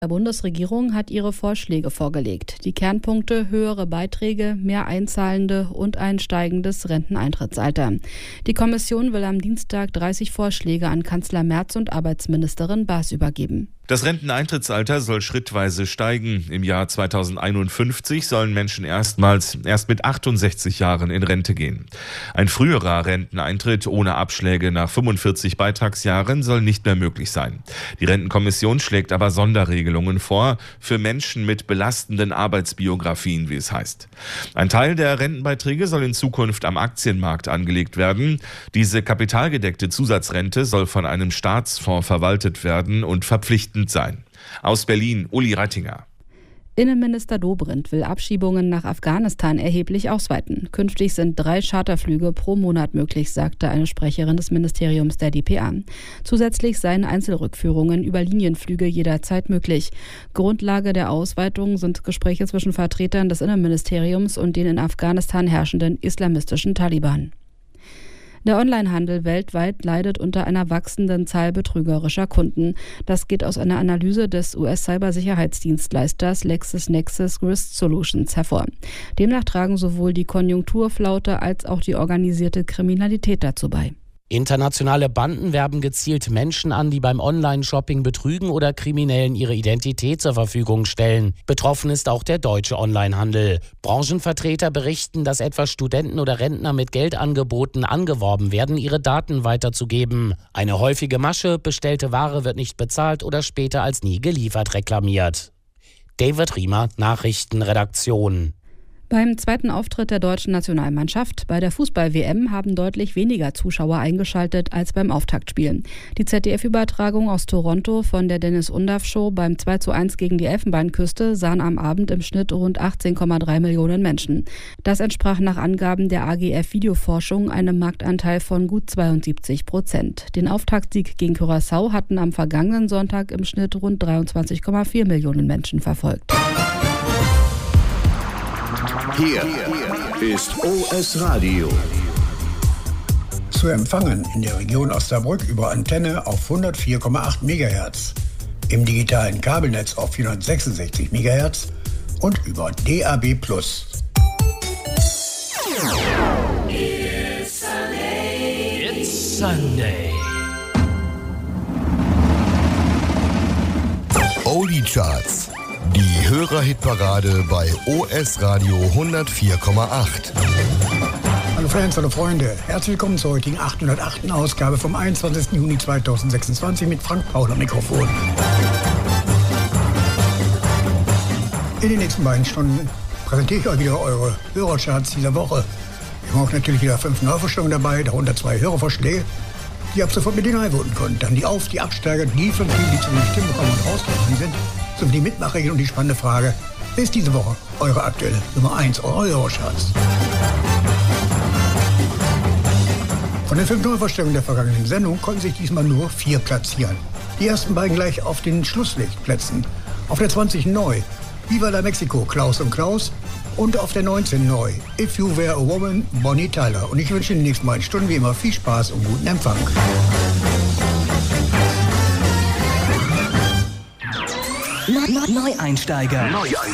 Die Bundesregierung hat ihre Vorschläge vorgelegt. Die Kernpunkte: höhere Beiträge, mehr Einzahlende und ein steigendes Renteneintrittsalter. Die Kommission will am Dienstag 30 Vorschläge an Kanzler Merz und Arbeitsministerin Baas übergeben. Das Renteneintrittsalter soll schrittweise steigen. Im Jahr 2051 sollen Menschen erst mit 68 Jahren in Rente gehen. Ein früherer Renteneintritt ohne Abschläge nach 45 Beitragsjahren soll nicht mehr möglich sein. Die Rentenkommission schlägt aber Sonderregelungen vor für Menschen mit belastenden Arbeitsbiografien, wie es heißt. Ein Teil der Rentenbeiträge soll in Zukunft am Aktienmarkt angelegt werden. Diese kapitalgedeckte Zusatzrente soll von einem Staatsfonds verwaltet werden und verpflichtend sein. Aus Berlin, Uli Reitinger. Innenminister Dobrindt will Abschiebungen nach Afghanistan erheblich ausweiten. Künftig sind 3 Charterflüge pro Monat möglich, sagte eine Sprecherin des Ministeriums der dpa. Zusätzlich seien Einzelrückführungen über Linienflüge jederzeit möglich. Grundlage der Ausweitung sind Gespräche zwischen Vertretern des Innenministeriums und den in Afghanistan herrschenden islamistischen Taliban. Der Onlinehandel weltweit leidet unter einer wachsenden Zahl betrügerischer Kunden. Das geht aus einer Analyse des US-Cybersicherheitsdienstleisters LexisNexis Risk Solutions hervor. Demnach tragen sowohl die Konjunkturflaute als auch die organisierte Kriminalität dazu bei. Internationale Banden werben gezielt Menschen an, die beim Online-Shopping betrügen oder Kriminellen ihre Identität zur Verfügung stellen. Betroffen ist auch der deutsche Onlinehandel. Branchenvertreter berichten, dass etwa Studenten oder Rentner mit Geldangeboten angeworben werden, ihre Daten weiterzugeben. Eine häufige Masche: bestellte Ware wird nicht bezahlt oder später als nie geliefert reklamiert. David Riemer, Nachrichtenredaktion. Beim zweiten Auftritt der deutschen Nationalmannschaft bei der Fußball-WM haben deutlich weniger Zuschauer eingeschaltet als beim Auftaktspiel. Die ZDF-Übertragung aus Toronto von der Dennis-Undaff-Show beim 2:1 gegen die Elfenbeinküste sahen am Abend im Schnitt rund 18,3 Millionen Menschen. Das entsprach nach Angaben der AGF Videoforschung einem Marktanteil von gut 72%. Den Auftaktsieg gegen Curaçao hatten am vergangenen Sonntag im Schnitt rund 23,4 Millionen Menschen verfolgt. Hier ist OS Radio. Zu empfangen in der Region Osnabrück über Antenne auf 104,8 MHz, im digitalen Kabelnetz auf 466 MHz und über DAB+. It's Sunday. Oldie Charts. Die Hörerhitparade bei OS Radio 104,8. Hallo Fans, hallo Freunde. Herzlich willkommen zur heutigen 808. Ausgabe vom 21. Juni 2026 mit Frank Paul am Mikrofon. In den nächsten beiden Stunden präsentiere ich euch wieder eure Hörercharts dieser Woche. Wir haben auch natürlich wieder 5 Neuvorstellungen dabei, darunter 2 Hörervorschläge, die ihr ab sofort mit denen einvoten könnt. Dann die die Absteiger, die von vielen, die zu den Stimmen bekommen und rausgekommen sind, sowie die Mitmachregeln und die spannende Frage: wer ist diese Woche eure aktuelle Nummer 1 eurer Hörercharts? Von den 5 Neuvorstellungen der vergangenen Sendung konnten sich diesmal nur 4 platzieren. Die ersten beiden gleich auf den Schlusslichtplätzen. Auf der 20 neu Viva la Mexico, Klaus und Klaus. Und auf der 19 neu If You Were a Woman, Bonnie Tyler. Und ich wünsche in den nächsten beiden Stunden wie immer viel Spaß und guten Empfang. Neueinsteiger.